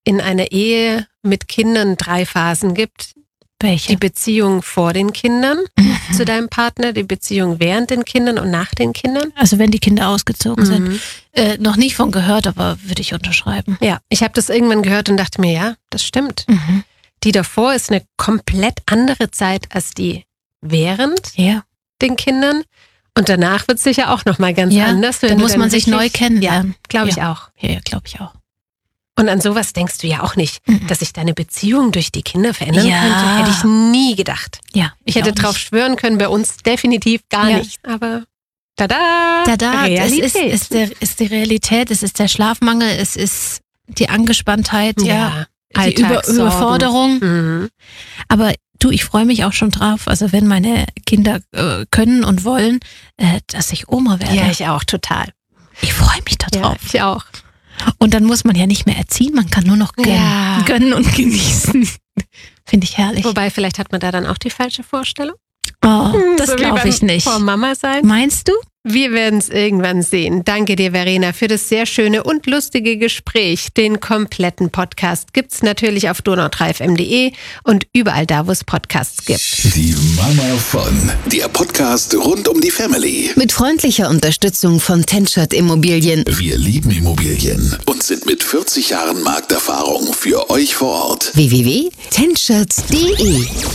in einer Ehe mit Kindern 3 Phasen gibt. Welche? Die Beziehung vor den Kindern zu deinem Partner, die Beziehung während den Kindern und nach den Kindern. Also wenn die Kinder ausgezogen sind. Noch nicht von gehört, aber würde ich unterschreiben. Ja, ich habe das irgendwann gehört und dachte mir, ja, das stimmt. Die davor ist eine komplett andere Zeit als die während den Kindern. Und danach wird es sicher auch nochmal ganz anders. Dann muss man sich neu kennenlernen. Ja, glaube ich auch. Ja, glaube ich auch. Und an sowas denkst du ja auch nicht, dass sich deine Beziehung durch die Kinder verändern könnte. Hätte ich nie gedacht. Ja, ich hätte drauf schwören können, bei uns definitiv gar nicht. Aber tada! Realität. Es ist die Realität, es ist der Schlafmangel, es ist die Angespanntheit, die Überforderung. Aber du, ich freue mich auch schon drauf, also wenn meine Kinder können und wollen, dass ich Oma werde. Ja, ich auch, total. Ich freue mich da drauf. Ja, ich auch. Und dann muss man ja nicht mehr erziehen, man kann nur noch gönnen und genießen. Finde ich herrlich. Wobei, vielleicht hat man da dann auch die falsche Vorstellung. Oh, das glaube ich nicht. Vor Mama sein. Meinst du? Wir werden es irgendwann sehen. Danke dir, Verena, für das sehr schöne und lustige Gespräch. Den kompletten Podcast gibt's natürlich auf donau3fm.de und überall da, wo es Podcasts gibt. Die Mama von, der Podcast rund um die Family. Mit freundlicher Unterstützung von Tenschert Immobilien. Wir lieben Immobilien und sind mit 40 Jahren Markterfahrung für euch vor Ort. www.tenschert.de